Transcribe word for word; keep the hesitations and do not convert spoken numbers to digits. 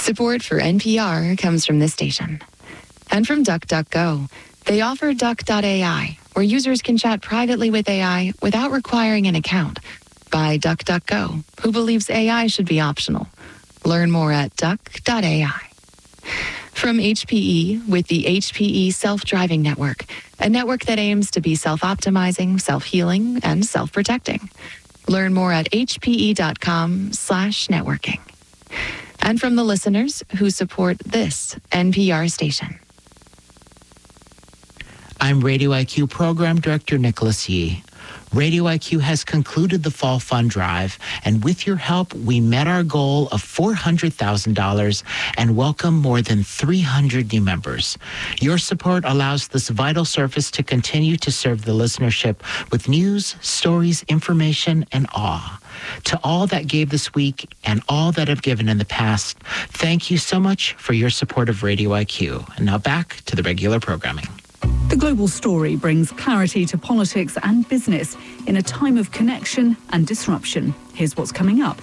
Support for N P R comes from this station. And from DuckDuckGo. They offer Duck dot A I, where users can chat privately with A I without requiring an account. By DuckDuckGo, who believes A I should be optional. Learn more at duck dot A I. From H P E with the H P E Self-Driving Network, a network that aims to be self-optimizing, self-healing, and self-protecting. Learn more at H P E dot com slash networking. And from the listeners who support this N P R station. I'm Radio I Q Program Director Nicholas Yee. Radio I Q has concluded the Fall Fund Drive, and with your help, we met our goal of four hundred thousand dollars and welcome more than three hundred new members. Your support allows this vital service to continue to serve the listenership with news, stories, information, and awe. To all that gave this week and all that have given in the past, thank you so much for your support of Radio I Q. And now back to the regular programming. The Global Story brings clarity to politics and business in a time of connection and disruption. Here's what's coming up